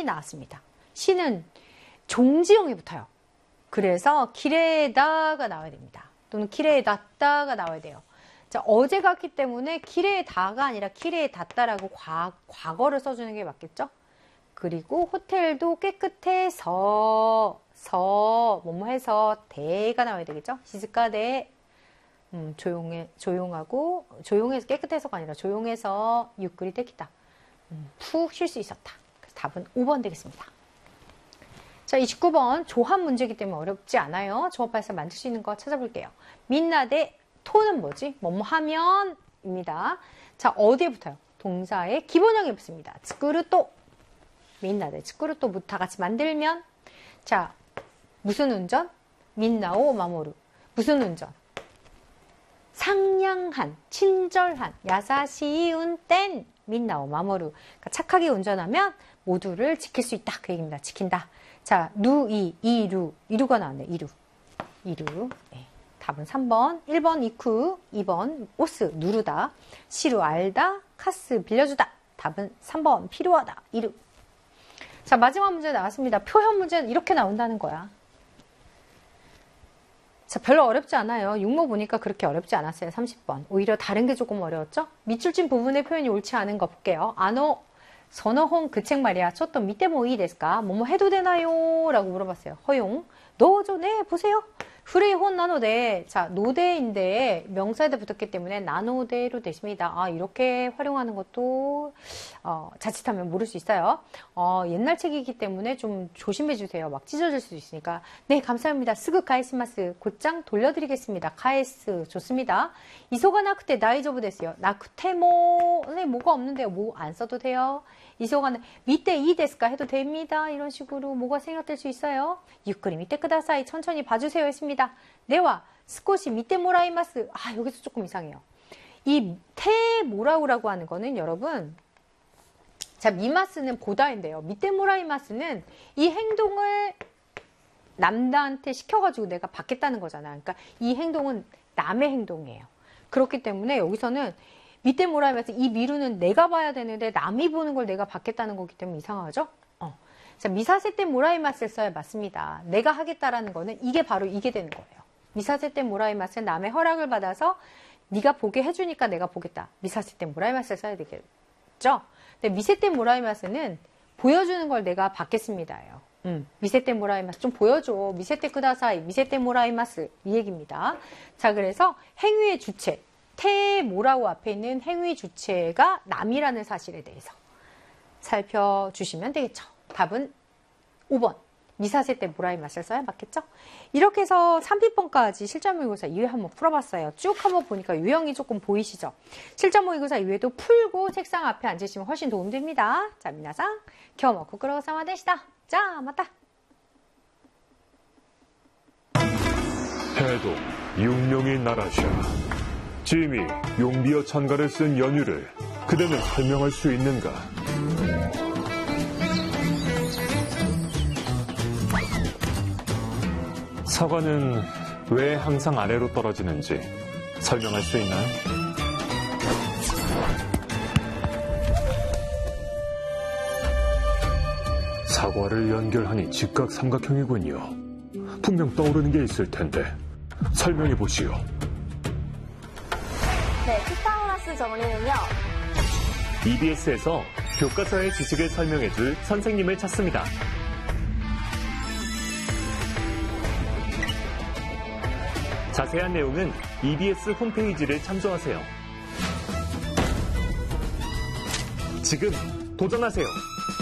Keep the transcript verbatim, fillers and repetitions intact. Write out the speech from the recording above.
나왔습니다. 시는 종지형에 붙어요. 그래서 길에다가 나와야 됩니다. 또는 길에 닿다가 나와야 돼요. 자, 어제 갔기 때문에 길에 다가 아니라 길에 닿다라고 과, 과거를 써주는 게 맞겠죠? 그리고 호텔도 깨끗해서 서 뭐뭐 해서 대가 나와야 되겠죠? 시즈카대 음, 조용해, 조용하고 조용해서 깨끗해서가 아니라 조용해서 유끌이 떼기다. 음, 푹 쉴 수 있었다. 그래서 답은 오 번 되겠습니다. 자, 이십구 번 조합 문제이기 때문에 어렵지 않아요. 조합해서 만들 수 있는 거 찾아볼게요. 민나대 토는 뭐지? 뭐뭐 하면입니다. 자, 어디에 붙어요? 동사의 기본형에 붙습니다. 츠쿠르또 민나대 츠쿠르또 다 같이 만들면 자, 무슨 운전? 민나오 마모루. 무슨 운전? 상냥한, 친절한, 야사시운 땐 민나오 마모루. 그러니까 착하게 운전하면 모두를 지킬 수 있다. 그 얘기입니다. 지킨다. 자, 누이, 이루. 이루가 나왔네. 이루. 이루. 네. 답은 삼 번. 일 번 이쿠. 이 번 오스. 누르다. 시루 알다. 카스 빌려주다. 답은 삼 번. 필요하다. 이루. 자, 마지막 문제 나왔습니다. 표현 문제는 이렇게 나온다는 거야. 자, 별로 어렵지 않아요. 육모 보니까 그렇게 어렵지 않았어요. 삼십 번. 오히려 다른 게 조금 어려웠죠? 밑줄진 부분의 표현이 옳지 않은 거 볼게요. 아노, 선어홍 그 책 말이야. 초또 밑에 뭐이 데스까? 뭐뭐 해도 되나요? 라고 물어봤어요. 허용. 너죠? 네, 보세요. 후레이 혼 나노데. 자, 노데인데 명사에다 붙었기 때문에 나노데로 되십니다. 아, 이렇게 활용하는 것도 어, 자칫하면 모를 수 있어요. 어, 옛날 책이기 때문에 좀 조심해 주세요. 막 찢어질 수도 있으니까. 네, 감사합니다. 스그 가이시마스. 곧장 돌려드리겠습니다. 카에스. 좋습니다. 이소가 나쿠테 다이저브 됐어요. 나쿠테 뭐, 네, 뭐가 없는데요. 뭐 안 써도 돼요. 이소가는 밑에 이 데스까 해도 됩니다. 이런 식으로 뭐가 생략될 수 있어요. 유크리 밑에 끄다사이 천천히 봐주세요 했습니다. 네와 스코시 밑에 모라이마스. 아, 여기서 조금 이상해요. 이 테 모라우라고 하는 거는 여러분, 자, 미마스는 보다인데요. 밑에 모라이마스는 이 행동을 남자한테 시켜가지고 내가 받겠다는 거잖아. 그러니까 이 행동은 남의 행동이에요. 그렇기 때문에 여기서는 밑에 모라이마스, 이 미루는 내가 봐야 되는데 남이 보는 걸 내가 받겠다는 거기 때문에 이상하죠? 어. 자, 미사세 때 모라이마스를 써야 맞습니다. 내가 하겠다라는 거는 이게 바로 이게 되는 거예요. 미사세 때 모라이마스는 남의 허락을 받아서 네가 보게 해주니까 내가 보겠다. 미사세 때 모라이마스를 써야 되겠죠? 근데 미세 때 모라이마스는 보여주는 걸 내가 받겠습니다예요. 음, 미세 때 모라이마스 좀 보여줘. 미세 때 쿠다사이, 미세 때 모라이마스 이 얘기입니다. 자, 그래서 행위의 주체. 테 모라우 앞에 있는 행위 주체가 남이라는 사실에 대해서 살펴주시면 되겠죠. 답은 오 번. 미사세 때 모라이마스를 써야 맞겠죠? 이렇게 해서 삼 비번까지 실전 모의고사 이 회 한번 풀어봤어요. 쭉 한번 보니까 유형이 조금 보이시죠? 실전 모의고사 이 회도 풀고 책상 앞에 앉으시면 훨씬 도움됩니다. 자, 미나상, 겨우 고쿠로사마 데시다. 자, 맞다. 해도 육룡이 나라샤. 짐이 용비어 찬가를 쓴 연유를 그대는 설명할 수 있는가? 사과는 왜 항상 아래로 떨어지는지 설명할 수 있나요? 사과를 연결하니 직각 삼각형이군요. 분명 떠오르는 게 있을 텐데 설명해 보시오. 네, 피타고라스 정리는요. 이비에스에서 교과서의 지식을 설명해줄 선생님을 찾습니다. 자세한 내용은 이비에스 홈페이지를 참조하세요. 지금 도전하세요.